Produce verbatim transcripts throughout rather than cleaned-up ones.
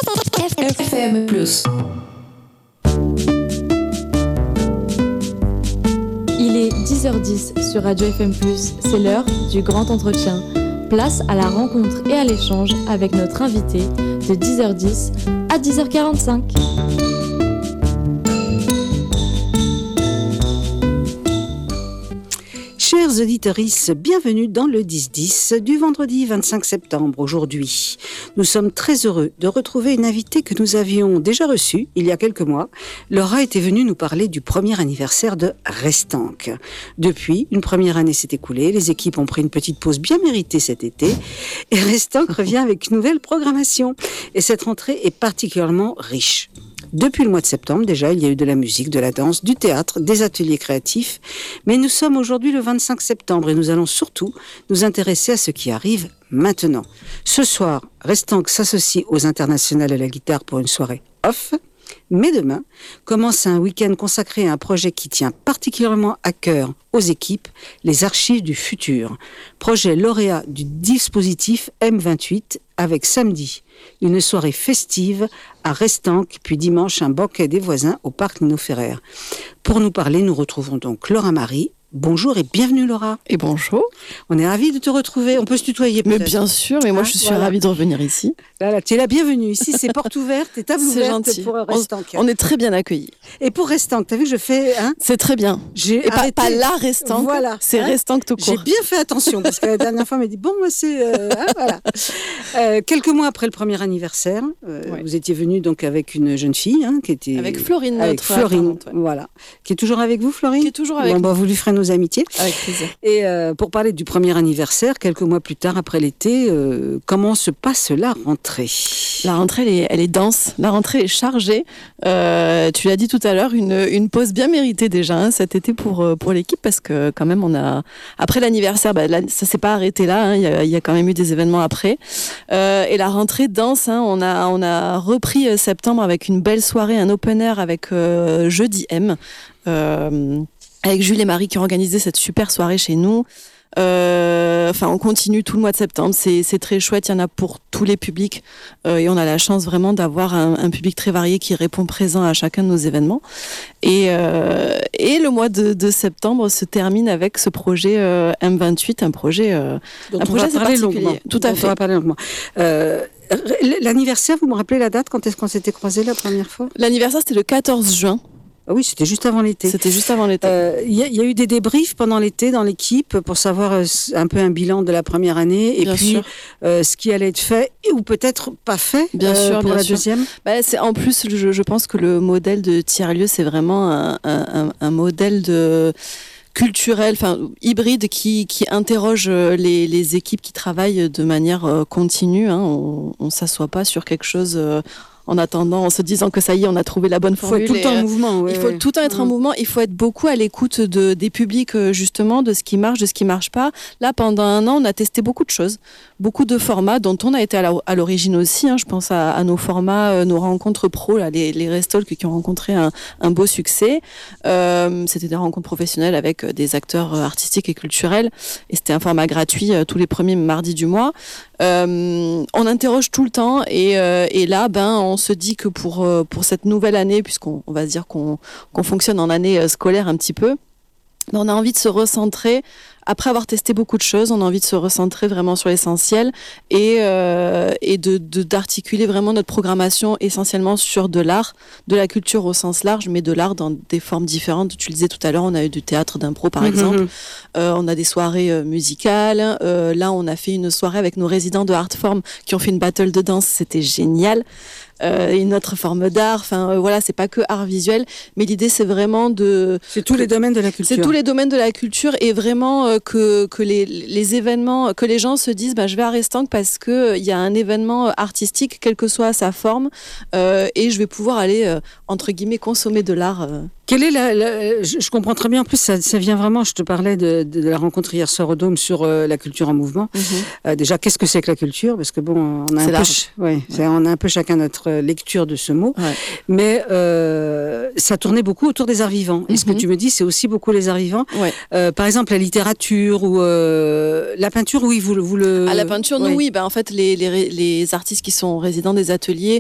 F M plus. Il est dix heures dix sur Radio F M plus, c'est l'heure du grand entretien. Place à la rencontre et à l'échange avec notre invité de dix heures dix à dix heures quarante-cinq. Chers auditeuristes, bienvenue dans le dix dix du vendredi vingt-cinq septembre aujourd'hui. Nous sommes très heureux de retrouver une invitée que nous avions déjà reçue il y a quelques mois. Laura était venue nous parler du premier anniversaire de Restank. Depuis, une première année s'est écoulée, les équipes ont pris une petite pause bien méritée cet été et Restank revient avec une nouvelle programmation. Et cette rentrée est particulièrement riche. Depuis le mois de septembre, déjà, il y a eu de la musique, de la danse, du théâtre, des ateliers créatifs. Mais nous sommes aujourd'hui le vingt-cinq septembre et nous allons surtout nous intéresser à ce qui arrive maintenant. Ce soir, Restank s'associe aux internationales à la guitare pour une soirée off. Mais demain, commence un week-end consacré à un projet qui tient particulièrement à cœur aux équipes, les Archives du Futur. Projet lauréat du dispositif M vingt-huit avec samedi une soirée festive à Restank, puis dimanche un banquet des voisins au parc Nino Ferrer. Pour nous parler, nous retrouvons donc Laura Marie. Bonjour et bienvenue Laura. Et bonjour. On est ravis de te retrouver. On peut se tutoyer peut-être. Mais bien sûr, mais moi hein, je suis voilà. ravie de revenir ici. Là, là, tu es la bienvenue. Ici, c'est porte ouverte et table c'est ouverte gentil. Pour Restank. On, on est très bien accueillis. Et pour Restank, t'as vu que je fais... Hein, c'est très bien. J'ai et arrêté... pas, pas la Restank, voilà, c'est hein, Restank tout court. J'ai bien fait attention parce que la dernière fois, on m'a dit, bon, moi c'est... Euh, hein, voilà. Euh, quelques mois après le premier anniversaire, euh, ouais. vous étiez venue donc avec une jeune fille hein, qui était... Avec Florine. Avec Florine, ouais. Voilà. Qui est toujours avec vous, Florine ? Qui est toujours avec bon, nous. Bon, vous lui ferez nos amitiés. Avec plaisir. Et euh, pour parler du premier anniversaire, quelques mois plus tard, après l'été, euh, comment se passe la rentrée ? La rentrée, elle est, elle est dense. La rentrée est chargée. Euh, tu l'as dit tout à l'heure, une, une pause bien méritée déjà hein, cet été pour, pour l'équipe parce que quand même, on a après l'anniversaire, bah, là, ça s'est pas arrêté là. Hein, il y a, il y a quand même eu des événements après. Euh, et la rentrée dense, hein, on a, on a repris septembre avec une belle soirée, un open air avec euh, Jeudi M. Euh, avec Jules et Marie qui ont organisé cette super soirée chez nous. Euh, enfin, on continue tout le mois de septembre. C'est, c'est très chouette. Il y en a pour tous les publics euh, et on a la chance vraiment d'avoir un, un public très varié qui répond présent à chacun de nos événements. Et, euh, et le mois de, de septembre se termine avec ce projet euh, M vingt-huit, un projet, euh, un projet assez particulier. Longuement. Tout à dont fait. On va parler longuement. Euh, l'anniversaire, vous me rappelez la date quand est-ce qu'on s'était croisés la première fois ? L'anniversaire, c'était le quatorze juin. Ah oui, c'était juste avant l'été. C'était juste avant l'été. Il euh, y, y a eu des débriefs pendant l'été dans l'équipe pour savoir euh, un peu un bilan de la première année et bien puis euh, ce qui allait être fait et, ou peut-être pas fait bien euh, sûr, pour bien la sûr. deuxième. Bah, c'est, en plus, je, je pense que le modèle de tiers-lieu, c'est vraiment un, un, un modèle de... culturel, enfin hybride, qui, qui interroge les, les équipes qui travaillent de manière euh, continue. Hein. On ne s'assoit pas sur quelque chose... Euh, en attendant, en se disant que ça y est, on a trouvé la bonne formule. Il faut tout le temps en mouvement. Ouais, il faut ouais. tout le temps être mmh. en mouvement. Il faut être beaucoup à l'écoute de, des publics, justement, de ce qui marche, de ce qui ne marche pas. Là, pendant un an, on a testé beaucoup de choses, beaucoup de formats dont on a été à, la, à l'origine aussi. Hein. Je pense à, à nos formats, euh, nos rencontres pro, là, les, les Restalk qui ont rencontré un, un beau succès. Euh, c'était des rencontres professionnelles avec des acteurs artistiques et culturels. Et c'était un format gratuit euh, tous les premiers mardis du mois. Euh, on interroge tout le temps et, euh, et là, ben, on se dit que pour, euh, pour cette nouvelle année, puisqu'on on va se dire qu'on, qu'on fonctionne en année euh, scolaire un petit peu, on a envie de se recentrer. Après avoir testé beaucoup de choses, on a envie de se recentrer vraiment sur l'essentiel et, euh, et de, de, d'articuler vraiment notre programmation essentiellement sur de l'art, de la culture au sens large, mais de l'art dans des formes différentes. Tu le disais tout à l'heure, on a eu du théâtre d'impro par mm-hmm. exemple, euh, on a des soirées euh, musicales. Euh, là, on a fait une soirée avec nos résidents de Artform qui ont fait une battle de danse, c'était génial. Euh, une autre forme d'art, enfin euh, voilà, c'est pas que art visuel, mais l'idée c'est vraiment de... C'est tous les domaines de la culture. C'est tous les domaines de la culture et vraiment euh, que, que les, les événements, que les gens se disent bah, je vais à Restank parce qu'il euh, y a un événement artistique, quelle que soit sa forme, euh, et je vais pouvoir aller, euh, entre guillemets, consommer de l'art. Euh. Quelle est la, la je, je comprends très bien, en plus ça, ça vient vraiment, je te parlais de, de, de la rencontre hier soir au Dôme sur euh, la culture en mouvement. Mm-hmm. Euh, déjà, qu'est-ce que c'est que la culture ? Parce que bon, on a, un peu, ch- ouais, ouais. C'est, on a un peu chacun notre lecture de ce mot, ouais. mais euh, ça tournait beaucoup autour des arts vivants. Et mm-hmm. ce que tu me dis, c'est aussi beaucoup les arts vivants. Ouais. Euh, par exemple, la littérature ou euh, la peinture, oui, vous, vous le... À la peinture, ouais. nous, oui. Ben, en fait, les, les, les artistes qui sont résidents des ateliers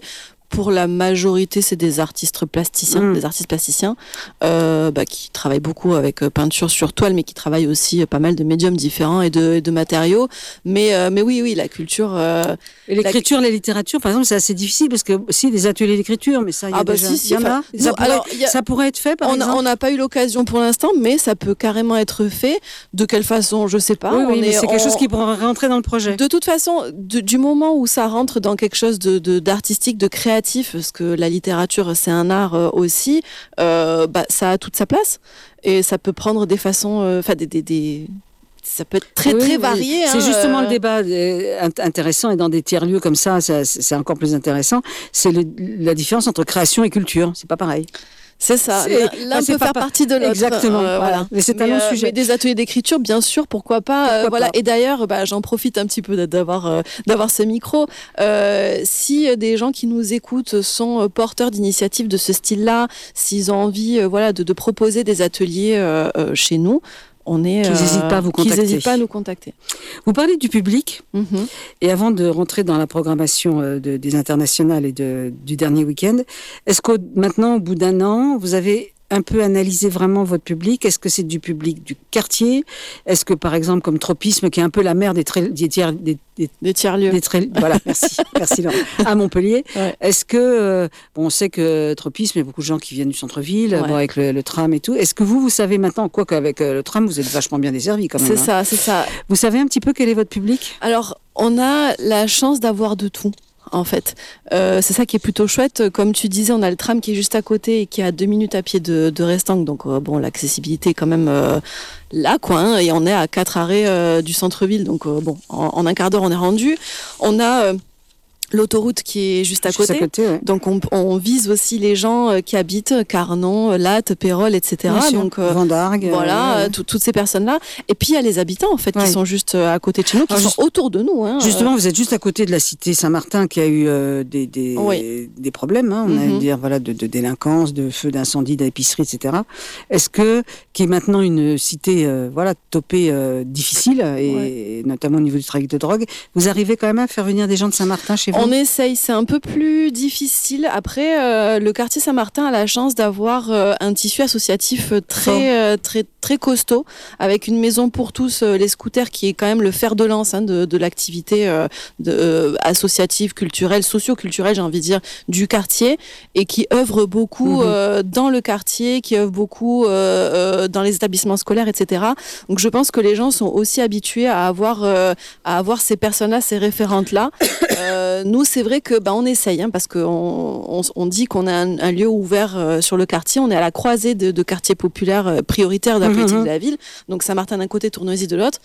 pour la majorité, c'est des artistes plasticiens, mmh. des artistes plasticiens euh, bah, qui travaillent beaucoup avec euh, peinture sur toile, mais qui travaillent aussi euh, pas mal de médiums différents et de, et de matériaux. Mais, euh, mais oui, oui, la culture... Euh, et l'écriture, la... la littérature, par exemple, c'est assez difficile parce que si des ateliers d'écriture, mais ça, il y a ah bah déjà... si, si, y en a. Nous, ça, pourrait, alors, y a... ça pourrait être fait, par on exemple. On n'a pas eu l'occasion pour l'instant, mais ça peut carrément être fait. De quelle façon, je sais pas. Oui, oui, on mais est, c'est on... quelque chose qui pourrait rentrer dans le projet. De toute façon, de, du moment où ça rentre dans quelque chose de, de, d'artistique, de créatif, parce que la littérature, c'est un art euh, aussi, euh, bah, ça a toute sa place. Et ça peut prendre des façons... Enfin, euh, des... des, des... ça peut être très, oui, très varié. C'est hein, justement euh... le débat intéressant, et dans des tiers-lieux comme ça, ça c'est encore plus intéressant. C'est le, la différence entre création et culture. C'est pas pareil. C'est ça. C'est, L'un peut faire pas... partie de l'autre. Exactement. Euh, voilà. Mais c'est mais, un long euh, sujet. Mais des ateliers d'écriture, bien sûr, pourquoi pas. Pourquoi euh, voilà. Pas. Et d'ailleurs, bah, j'en profite un petit peu d'avoir euh, d'avoir ce micro. Euh, si des gens qui nous écoutent sont porteurs d'initiatives de ce style-là, s'ils ont envie, euh, voilà, de, de proposer des ateliers euh, euh, chez nous. On est, qu'ils n'hésitent euh, pas à vous contacter. Qu'ils n'hésitent pas à nous contacter. Vous parlez du public. Mm-hmm. Et avant de rentrer dans la programmation euh, de, des internationales et de, du dernier week-end, est-ce que maintenant, au bout d'un an, vous avez un peu analysé vraiment votre public? Est-ce que c'est du public du quartier? Est-ce que, par exemple, comme Tropisme, qui est un peu la mère des, tra- des, tiers, des, des, des tiers-lieux. Des tra- voilà, merci, merci Laurent. À Montpellier. Ouais. Est-ce que, euh, bon, on sait que Tropisme, il y a beaucoup de gens qui viennent du centre-ville, ouais. bon, avec le, le tram et tout. Est-ce que vous, vous savez maintenant, quoi qu'avec euh, le tram, vous êtes vachement bien desservis quand même? C'est hein. ça, c'est ça. Vous savez un petit peu quel est votre public? Alors, on a la chance d'avoir de tout. En fait, euh, c'est ça qui est plutôt chouette. Comme tu disais, on a le tram qui est juste à côté et qui est à deux minutes à pied de, de Restang. Donc, euh, bon, l'accessibilité est quand même euh, là, quoi. Hein, et on est à quatre arrêts euh, du centre-ville. Donc, euh, bon, en, en un quart d'heure, on est rendu. On a euh, l'autoroute qui est juste à côté. Juste à côté ouais. Donc, on, on vise aussi les gens euh, qui habitent Carnon, Latte, Pérol, et cetera. Donc, euh, Vendargue. Voilà, euh, ouais. tout, toutes ces personnes-là. Et puis, il y a les habitants, en fait, ouais. qui sont juste à côté de chez nous, qui Alors, sont autour de nous. Hein, justement, euh... vous êtes juste à côté de la cité Saint-Martin qui a eu euh, des, des, oui. des problèmes, hein, on mm-hmm. a dire, voilà, de, de délinquance, de feux d'incendie, d'épicerie, et cetera. Est-ce que, qui est maintenant une cité euh, voilà, topée euh, difficile, et, ouais. et notamment au niveau du trafic de drogue, vous arrivez quand même à faire venir des gens de Saint-Martin chez vous? On essaye, c'est un peu plus difficile. Après, euh, le quartier Saint-Martin a la chance d'avoir euh, un tissu associatif très, euh, très, très costaud, avec une maison pour tous, euh, les scooters, qui est quand même le fer de lance hein, de, de l'activité euh, de, euh, associative, culturelle, socio-culturelle, j'ai envie de dire, du quartier, et qui œuvre beaucoup mmh. euh, dans le quartier, qui œuvre beaucoup euh, euh, dans les établissements scolaires, et cetera. Donc, je pense que les gens sont aussi habitués à avoir, euh, à avoir ces personnes-là, ces référentes-là. Euh, nous, c'est vrai que bah, on essaye, hein, parce qu'on on, on dit qu'on a un, un lieu ouvert euh, sur le quartier. On est à la croisée de, de quartiers populaires euh, prioritaires de la politique mmh. de la ville. Donc Saint-Martin d'un côté, Tournoisy de l'autre.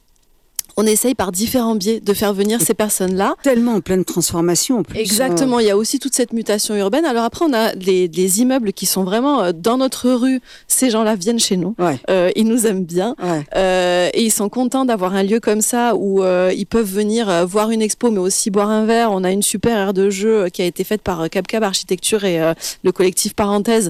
On essaye par différents biais de faire venir ces personnes-là. Tellement en pleine transformation en plus. Exactement, il y a aussi toute cette mutation urbaine. Alors après, on a les, les immeubles qui sont vraiment dans notre rue. Ces gens-là viennent chez nous. Ouais. Euh, ils nous aiment bien. Ouais. Euh, et ils sont contents d'avoir un lieu comme ça où euh, ils peuvent venir euh, voir une expo, mais aussi boire un verre. On a une super aire de jeu qui a été faite par Capcab Architecture et euh, le collectif Parenthèse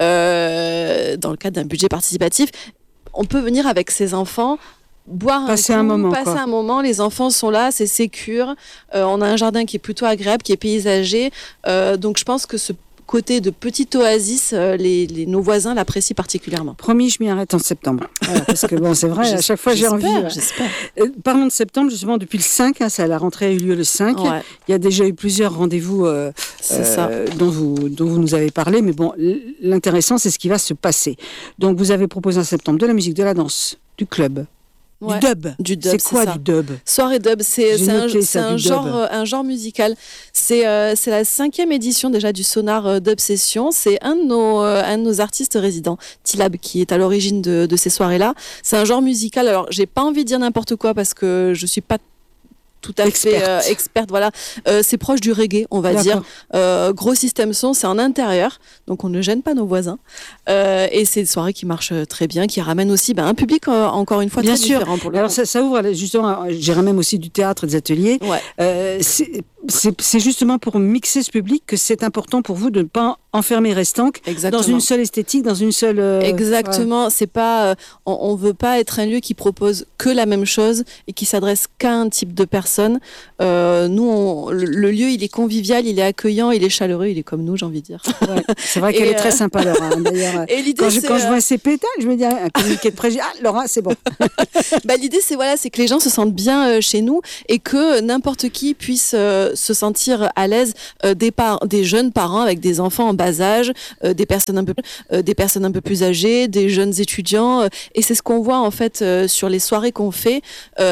euh, dans le cadre d'un budget participatif. On peut venir avec ses enfants, boire passer un, coup, un moment, passer quoi. un moment, les enfants sont là, c'est sécure, euh, on a un jardin qui est plutôt agréable, qui est paysager, euh, donc je pense que ce côté de petite oasis, euh, les, les, nos voisins l'apprécient particulièrement. Promis, je m'y arrête en septembre. Voilà, parce que bon, c'est vrai, à chaque fois j'ai envie. Ouais. J'espère. Euh, parlons de septembre, justement, depuis le cinq, hein, ça, la rentrée a eu lieu le cinq. Ouais. Il y a déjà eu plusieurs rendez-vous euh, euh, dont, vous, dont vous nous avez parlé, mais bon, l'intéressant, c'est ce qui va se passer. Donc, vous avez proposé en septembre de la musique, de la danse, du club. Ouais. Du dub. Du dub, c'est quoi c'est du dub? Soirée dub, c'est, c'est, un, ça, c'est un, genre, euh, un genre musical. C'est, euh, c'est la cinquième édition déjà du Sonar euh, Dub Session. C'est un de, nos, euh, un de nos artistes résidents, Tilab, qui est à l'origine de, de ces soirées-là. C'est un genre musical. Alors, j'ai pas envie de dire n'importe quoi parce que je suis pas tout à experte. fait euh, experte, voilà. Euh, c'est proche du reggae, on va D'accord. dire. Euh, gros système son, c'est en intérieur, donc on ne gêne pas nos voisins. Euh, et c'est une soirée qui marche très bien, qui ramène aussi ben, un public euh, encore une fois bien très sûr. différent pour le Alors ça, ça ouvre justement, j'irai même aussi du théâtre, des ateliers. Ouais. Euh, c'est, c'est, c'est justement pour mixer ce public que c'est important pour vous de ne pas enfermer Restanques dans une seule esthétique, dans une seule... Euh, Exactement, ouais. c'est pas, euh, on, on veut pas être un lieu qui propose que la même chose et qui s'adresse qu'à un type de personne. Euh, nous, on, le, le lieu, il est convivial, il est accueillant, il est chaleureux, il est comme nous, j'ai envie de dire. Ouais, c'est vrai qu'elle et est très euh... sympa, Laura. Hein, d'ailleurs, et l'idée, quand, je, quand euh... je vois ses pétales, je me dis, un communiqué de presse, ah, Laura, c'est bon. bah, l'idée, c'est, voilà, c'est que les gens se sentent bien euh, chez nous et que n'importe qui puisse euh, se sentir à l'aise, euh, des, par- des jeunes parents avec des enfants en bas âge, euh, des personnes un peu euh, des personnes un peu plus âgées, des jeunes étudiants, euh, et c'est ce qu'on voit en fait euh, sur les soirées qu'on fait. Euh,